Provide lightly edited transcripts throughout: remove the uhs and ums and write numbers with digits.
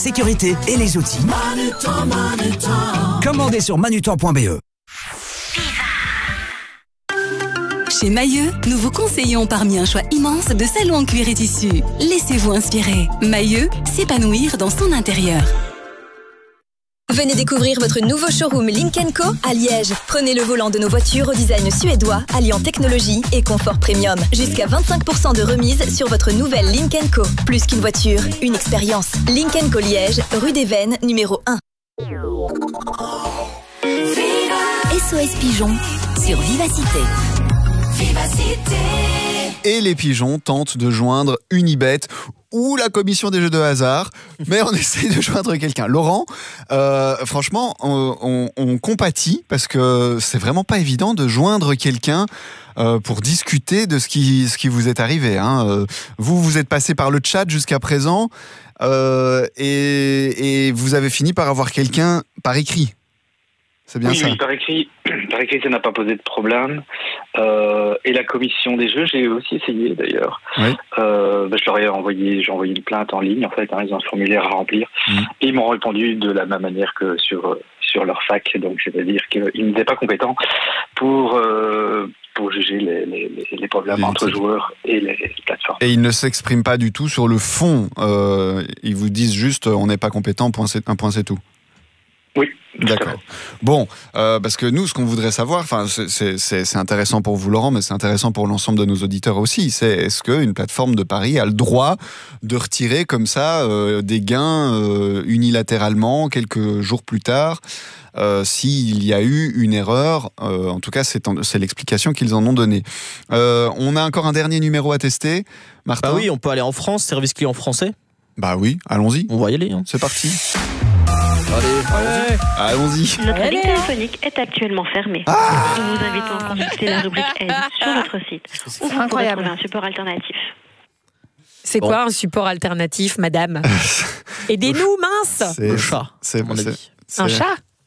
sécurité et les outils. Commandez sur manutan.be. Chez Mailleux, nous vous conseillons parmi un choix immense de salons en cuir et tissu. Laissez-vous inspirer. Mailleux, s'épanouir dans son intérieur. Venez découvrir votre nouveau showroom Lynk & Co à Liège. Prenez le volant de nos voitures au design suédois, alliant technologie et confort premium. Jusqu'à 25% de remise sur votre nouvelle Lynk & Co. Plus qu'une voiture, une expérience. Lynk & Co Liège, rue des Vennes, numéro 1. SOS Pigeon sur Vivacité. Et les pigeons tentent de joindre Unibet ou la commission des jeux de hasard, mais on essaye de joindre quelqu'un. Laurent, franchement, on compatit parce que c'est vraiment pas évident de joindre quelqu'un pour discuter de ce qui vous est arrivé. Hein. Vous êtes passé par le chat jusqu'à présent et vous avez fini par avoir quelqu'un par écrit. C'est bien ça. Oui, par écrit, ça n'a pas posé de problème. Et la commission des jeux, j'ai aussi essayé d'ailleurs. Oui. Je leur ai envoyé, j'ai envoyé une plainte en ligne en fait. Ils ont un formulaire à remplir. Et ils m'ont répondu de la même manière que sur leur fac. Donc c'est-à-dire qu'ils n'étaient pas compétents pour juger les problèmes entre joueurs et les plateformes. Et ils ne s'expriment pas du tout sur le fond. Ils vous disent juste on n'est pas compétent, un point c'est tout. Oui. D'accord. Bon, parce que nous, ce qu'on voudrait savoir, c'est intéressant pour vous, Laurent, mais c'est intéressant pour l'ensemble de nos auditeurs aussi. C'est est-ce qu'une plateforme de paris a le droit de retirer comme ça des gains unilatéralement quelques jours plus tard s'il y a eu une erreur. En tout cas, c'est l'explication qu'ils en ont donnée. On a encore un dernier numéro à tester, Martin. Bah oui, on peut aller en France, service client français. Bah oui, allons-y. On va y aller. Hein. C'est parti. Allez. Notre ligne téléphonique est actuellement fermée. Nous vous invitons à consulter la rubrique Aide sur notre site où vous pourrez trouver un support alternatif. C'est quoi un support alternatif, madame? Aidez-nous, mince. Le chat, Un chat?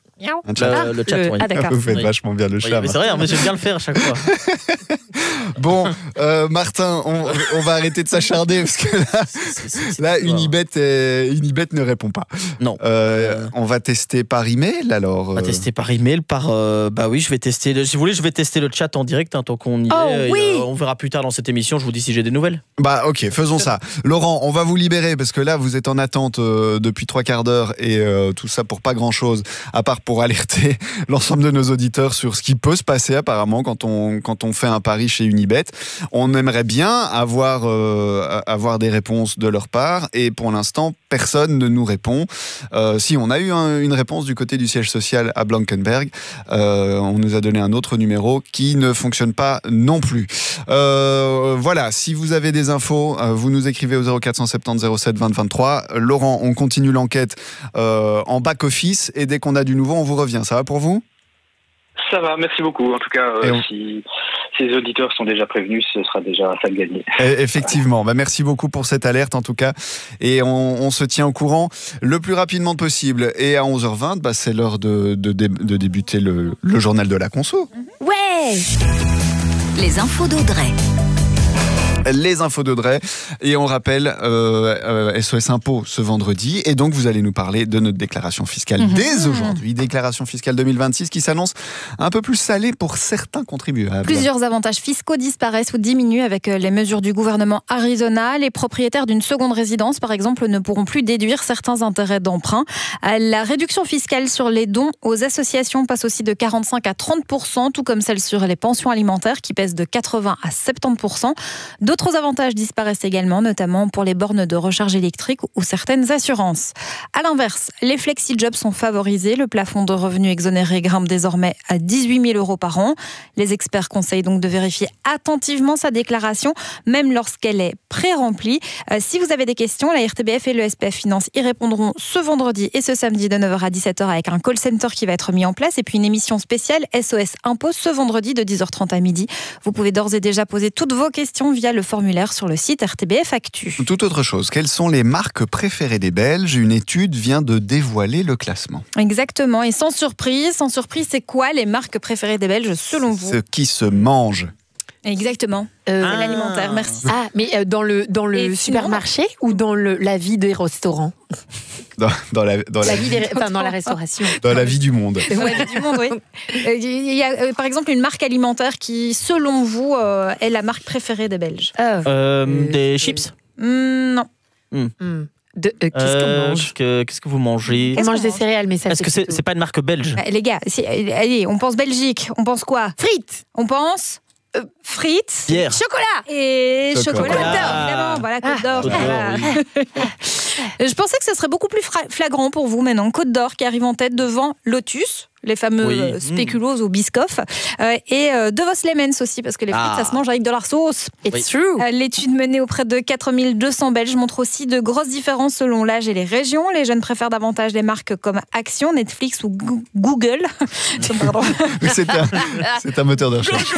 Le chat, oui. Ah d'accord. Vous faites vachement bien le chat. Mais c'est vrai, mais j'aime bien le faire à chaque fois. Bon, Martin, on va arrêter de s'acharder parce que là Unibet ne répond pas. Non. On va tester par email alors. On va tester par email, bah oui, je vais tester. Si vous voulez, je vais tester le chat en direct tant qu'on y est. Oui. On verra plus tard dans cette émission. Je vous dis si j'ai des nouvelles. Bah ok, faisons ça. Laurent, on va vous libérer parce que là vous êtes en attente depuis 3 quarts d'heure et tout ça pour pas grand chose à part pour alerter l'ensemble de nos auditeurs sur ce qui peut se passer apparemment quand on fait un pari chez Unibet. On aimerait bien avoir des réponses de leur part et pour l'instant personne ne nous répond. Si on a eu une réponse du côté du siège social à Blankenberg, on nous a donné un autre numéro qui ne fonctionne pas non plus. Voilà, si vous avez des infos, vous nous écrivez au 0470 07 20 23. Laurent, on continue l'enquête en back-office et dès qu'on a du nouveau, on vous revient. Ça va pour vous ? Ça va, merci beaucoup. En tout cas, si les auditeurs sont déjà prévenus, ce sera déjà ça de gagner. Effectivement. Bah, merci beaucoup pour cette alerte en tout cas. Et on se tient au courant le plus rapidement possible. Et à 11h20, c'est l'heure de débuter le journal de la conso. Ouais. Les infos d'Audrey. Les infos d'Audrey. Et on rappelle SOS Impôts ce vendredi. Et donc, vous allez nous parler de notre déclaration fiscale dès aujourd'hui. Déclaration fiscale 2026 qui s'annonce un peu plus salée pour certains contribuables. Plusieurs avantages fiscaux disparaissent ou diminuent avec les mesures du gouvernement Arizona. Les propriétaires d'une seconde résidence, par exemple, ne pourront plus déduire certains intérêts d'emprunt. La réduction fiscale sur les dons aux associations passe aussi de 45 à 30%, tout comme celle sur les pensions alimentaires qui pèsent de 80 à 70%. D'autres avantages disparaissent également, notamment pour les bornes de recharge électrique ou certaines assurances. À l'inverse, les flexi-jobs sont favorisés. Le plafond de revenus exonérés grimpe désormais à 18 000 € par an. Les experts conseillent donc de vérifier attentivement sa déclaration, même lorsqu'elle est pré-remplie. Si vous avez des questions, la RTBF et le SPF Finance y répondront ce vendredi et ce samedi de 9h à 17h avec un call center qui va être mis en place et puis une émission spéciale SOS Impôts ce vendredi de 10h30 à midi. Vous pouvez d'ores et déjà poser toutes vos questions via le formulaire sur le site RTBF Actu. Toute autre chose, quelles sont les marques préférées des Belges ? Une étude vient de dévoiler le classement. Exactement, et sans surprise, c'est quoi les marques préférées des Belges selon vous ? Ce qui se mange. Exactement, l'alimentaire, merci. Mais dans le supermarché ou dans la vie des restaurants ? dans la vie dans la restauration. Dans la vie du monde. Ouais, du monde, oui. Il y a par exemple une marque alimentaire qui, selon vous, est la marque préférée des Belges. Des chips Non. Qu'est-ce qu'on mange Qu'est-ce que vous mangez? On mange des céréales, mais ça. Est-ce que c'est pas une marque belge? Les gars, allez, on pense Belgique. On pense quoi? Frites. On pense frites. Bière. Chocolat. Et chocolat. Côte d'Or, évidemment. Voilà, Côte d'Or. Côte d'Or, Voilà. oui. Je pensais que ce serait beaucoup plus flagrant pour vous maintenant. Côte d'Or qui arrive en tête devant Lotus, les fameux spéculoos ou Biscoff, et De Vos Lemons aussi, parce que les frites, ça se mange avec de la sauce. It's true. L'étude menée auprès de 4200 Belges montre aussi de grosses différences selon l'âge et les régions. Les jeunes préfèrent davantage des marques comme Action, Netflix ou Google. Pardon. C'est un moteur de recherche.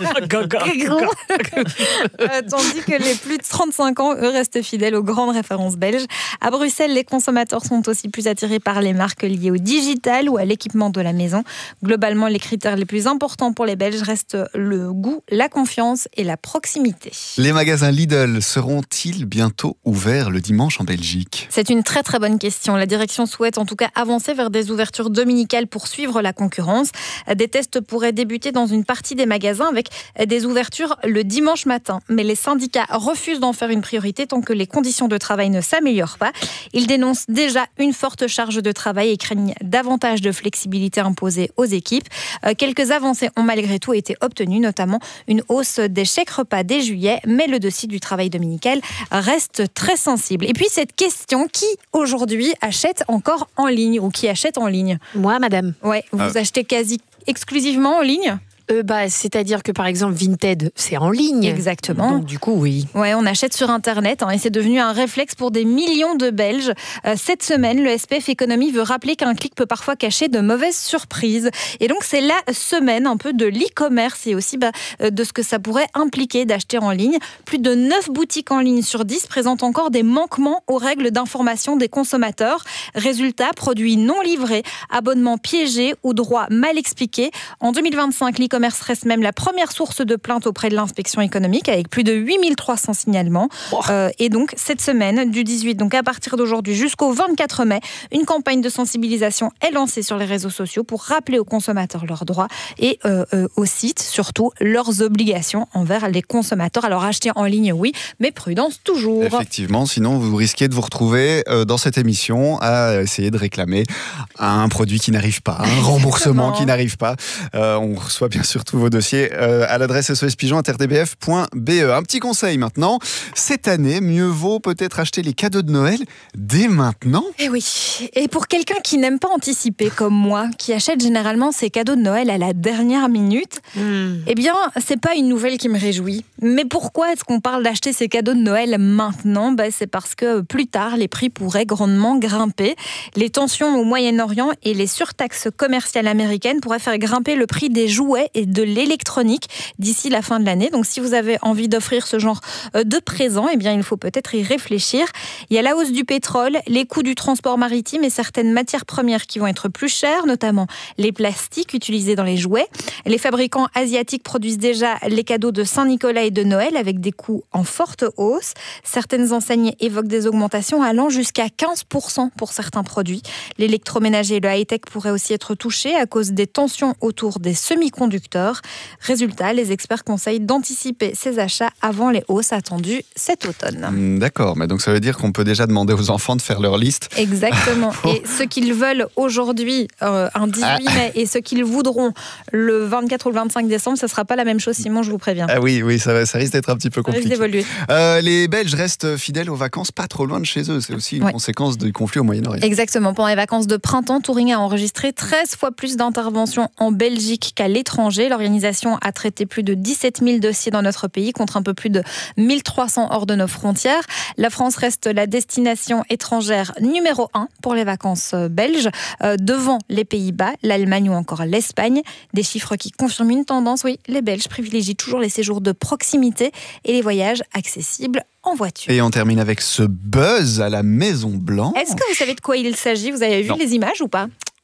Tandis que les plus de 35 ans, eux, restent fidèles aux grandes références belges. À Bruxelles, les consommateurs sont aussi plus attirés par les marques liées au digital ou à l'équipement de la maison. Globalement, les critères les plus importants pour les Belges restent le goût, la confiance et la proximité. Les magasins Lidl seront-ils bientôt ouverts le dimanche en Belgique? C'est une très très bonne question. La direction souhaite en tout cas avancer vers des ouvertures dominicales pour suivre la concurrence. Des tests pourraient débuter dans une partie des magasins avec des ouvertures le dimanche matin. Mais les syndicats refusent d'en faire une priorité tant que les conditions de travail ne s'améliorent pas. Ils dénoncent déjà une forte charge de travail et craignent davantage de flexibilité imposée aux équipes. Quelques avancées ont malgré tout été obtenues, notamment une hausse des chèques repas dès juillet, mais le dossier du travail dominical reste très sensible. Et puis cette question, qui aujourd'hui achète encore en ligne ou qui achète en ligne? Moi, madame. Ouais, vous achetez quasi exclusivement en ligne? C'est-à-dire que par exemple Vinted, c'est en ligne. Exactement. Donc du coup, oui. Ouais, on achète sur Internet et c'est devenu un réflexe pour des millions de Belges. Cette semaine, le SPF Économie veut rappeler qu'un clic peut parfois cacher de mauvaises surprises. Et donc c'est la semaine un peu de l'e-commerce et aussi de ce que ça pourrait impliquer d'acheter en ligne. Plus de 9 boutiques en ligne sur 10 présentent encore des manquements aux règles d'information des consommateurs. Résultat, produits non livrés, abonnements piégés ou droits mal expliqués. En 2025, l'e-commerce reste même la première source de plaintes auprès de l'inspection économique avec plus de 8300 signalements. Et donc, cette semaine, du 18, donc à partir d'aujourd'hui jusqu'au 24 mai, une campagne de sensibilisation est lancée sur les réseaux sociaux pour rappeler aux consommateurs leurs droits et aux sites, surtout, leurs obligations envers les consommateurs. Alors, acheter en ligne, oui, mais prudence toujours. Effectivement, sinon vous risquez de vous retrouver dans cette émission à essayer de réclamer un produit qui n'arrive pas, un remboursement qui n'arrive pas. On reçoit bien sûr tous vos dossiers à l'adresse sospigeon@rdbf.be. Un petit conseil maintenant, cette année, mieux vaut peut-être acheter les cadeaux de Noël dès maintenant. Eh oui, et pour quelqu'un qui n'aime pas anticiper comme moi, qui achète généralement ses cadeaux de Noël à la dernière minute, eh bien, c'est pas une nouvelle qui me réjouit. Mais pourquoi est-ce qu'on parle d'acheter ses cadeaux de Noël maintenant? C'est parce que plus tard, les prix pourraient grandement grimper. Les tensions au Moyen-Orient et les surtaxes commerciales américaines pourraient faire grimper le prix des jouets et de l'électronique d'ici la fin de l'année. Donc si vous avez envie d'offrir ce genre de présent, eh bien il faut peut-être y réfléchir. Il y a la hausse du pétrole, les coûts du transport maritime et certaines matières premières qui vont être plus chères, notamment les plastiques utilisés dans les jouets. Les fabricants asiatiques produisent déjà les cadeaux de Saint-Nicolas et de Noël avec des coûts en forte hausse. Certaines enseignes évoquent des augmentations allant jusqu'à 15% pour certains produits. L'électroménager et le high-tech pourraient aussi être touchés à cause des tensions autour des semi-conducteurs. Résultat, les experts conseillent d'anticiper ces achats avant les hausses attendues cet automne. D'accord, mais donc ça veut dire qu'on peut déjà demander aux enfants de faire leur liste. Exactement. Et ceux qu'ils veulent aujourd'hui, un 18 mai, et ceux qu'ils voudront le 24 ou le 25 décembre, ça ne sera pas la même chose, Simon, je vous préviens. Ah oui, ça risque d'être un petit peu compliqué. Ça risque d'évoluer. Les Belges restent fidèles aux vacances, pas trop loin de chez eux. C'est aussi une conséquence du conflit au Moyen-Orient. Exactement. Pendant les vacances de printemps, Touring a enregistré 13 fois plus d'interventions en Belgique qu'à l'étranger. L'organisation a traité plus de 17 000 dossiers dans notre pays, contre un peu plus de 1300 hors de nos frontières. La France reste la destination étrangère numéro 1 pour les vacances belges, devant les Pays-Bas, l'Allemagne ou encore l'Espagne. Des chiffres qui confirment une tendance. Oui, les Belges privilégient toujours les séjours de proximité et les voyages accessibles en voiture. Et on termine avec ce buzz à la Maison Blanche. Est-ce que vous savez de quoi il s'agit? Vous avez vu les images ou pas?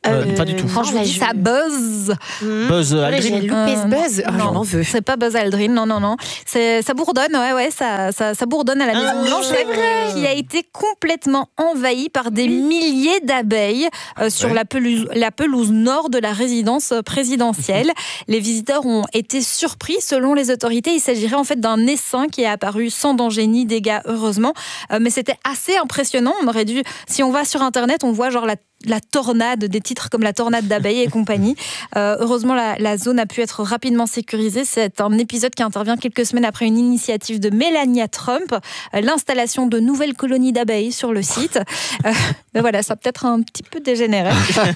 Pas du tout. Quand je vous dis ça buzz. Buzz Aldrin. J'ai loupé ce buzz. Non, j'en veux. c'est pas Buzz Aldrin, non. Ça bourdonne, ça bourdonne à la Maison Blanche. C'est vrai. Qui a été complètement envahi par des milliers d'abeilles sur la pelouse nord de la résidence présidentielle. Les visiteurs ont été surpris. Selon les autorités, il s'agirait en fait d'un essaim qui est apparu sans danger ni dégâts, heureusement. Mais c'était assez impressionnant. On aurait dû, si on va sur Internet, on voit genre la tornade, des titres comme la tornade d'abeilles et compagnie. Heureusement, la zone a pu être rapidement sécurisée. C'est un épisode qui intervient quelques semaines après une initiative de Melania Trump, l'installation de nouvelles colonies d'abeilles sur le site. Mais voilà, ça a peut-être un petit peu dégénéré.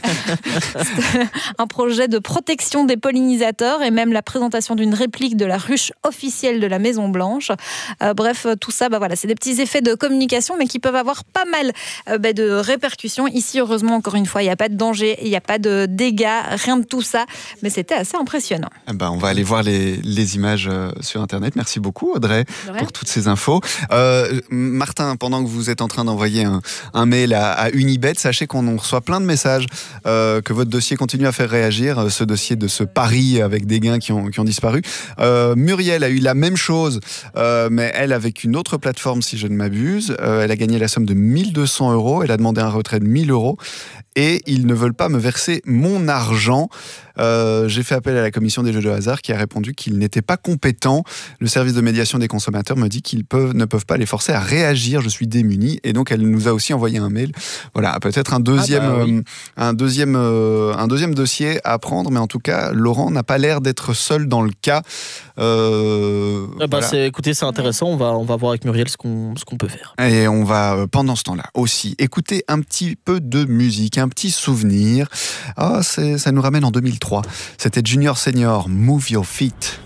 Un projet de protection des pollinisateurs et même la présentation d'une réplique de la ruche officielle de la Maison Blanche. Bref, tout ça, c'est des petits effets de communication, mais qui peuvent avoir pas mal de répercussions. Ici, heureusement, encore une fois, il n'y a pas de danger, il n'y a pas de dégâts, rien de tout ça, mais c'était assez impressionnant. On va aller voir les images sur Internet. Merci beaucoup, Audrey, pour toutes ces infos. Martin, pendant que vous êtes en train d'envoyer un mail à Unibet, sachez qu'on reçoit plein de messages, que votre dossier continue à faire réagir, ce dossier de ce pari avec des gains qui ont disparu. Muriel a eu la même chose, mais elle avec une autre plateforme, si je ne m'abuse. Elle a gagné la somme de 1 200 €. Elle a demandé un retrait de 1 000 € et ils ne veulent pas me verser mon argent. J'ai fait appel à la commission des jeux de hasard qui a répondu qu'ils n'étaient pas compétents. Le service de médiation des consommateurs me dit qu'ils ne peuvent pas les forcer à réagir. Je suis démuni. Et donc, elle nous a aussi envoyé un mail. Voilà, peut-être un deuxième dossier à prendre. Mais en tout cas, Laurent n'a pas l'air d'être seul dans le cas. Voilà. Écoutez, c'est intéressant. On va voir avec Muriel ce qu'on peut faire. Et on va, pendant ce temps-là, aussi écouter un petit peu de musique, un petit souvenir. Ça nous ramène en 2003. C'était Junior Senior, Move Your Feet.